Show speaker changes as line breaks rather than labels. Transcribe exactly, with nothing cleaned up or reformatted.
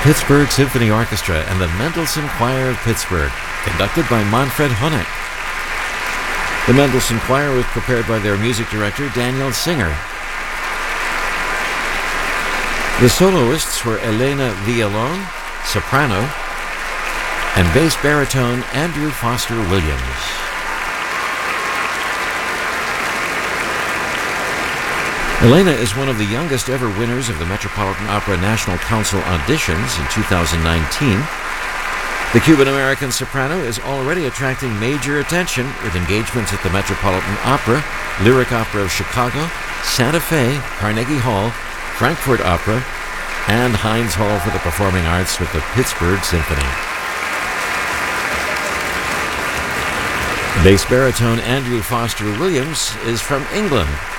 Pittsburgh Symphony Orchestra and the Mendelssohn Choir of Pittsburgh, conducted by Manfred Honeck. The Mendelssohn Choir was prepared by their music director, Daniel Singer. The soloists were Elena Villalon, soprano, and bass baritone Andrew Foster Williams. Elena is one of the youngest ever winners of the Metropolitan Opera National Council auditions in two thousand nineteen. The Cuban-American soprano is already attracting major attention with engagements at the Metropolitan Opera, Lyric Opera of Chicago, Santa Fe, Carnegie Hall, Frankfurt Opera, and Heinz Hall for the Performing Arts with the Pittsburgh Symphony. Bass baritone Andrew Foster Williams is from England.